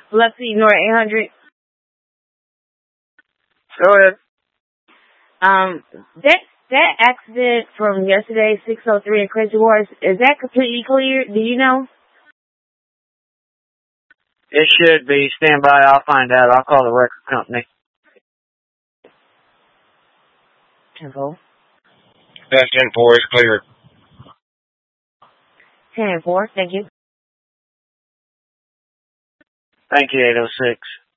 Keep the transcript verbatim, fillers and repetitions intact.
Biloxi North eight hundred. Go ahead. Um, that that accident from yesterday, six oh three in Crazy Horse, is that completely clear? Do you know? It should be. Stand by. I'll find out. I'll call the record company. Tempo. That's ten four is cleared. ten and four. Thank you. Thank you, eight oh six.